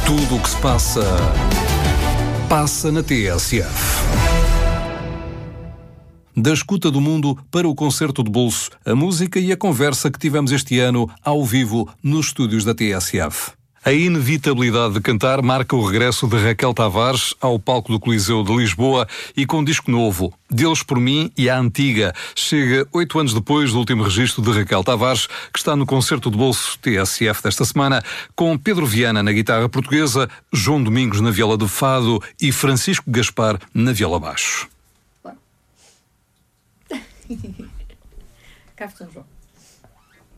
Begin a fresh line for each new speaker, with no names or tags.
Tudo o que se passa, passa na TSF. Da escuta do mundo para o concerto de bolso, a música e a conversa que tivemos este ano ao vivo nos estúdios da TSF. A inevitabilidade de cantar marca o regresso de Raquel Tavares ao palco do Coliseu de Lisboa e com um disco novo, Deus por Mim e a Antiga. Chega 8 anos depois do último registro de Raquel Tavares, que está no concerto de bolso TSF desta semana, com Pedro Viana na guitarra portuguesa, João Domingos na viola de fado e Francisco Gaspar na viola baixo.
Cá foi São João.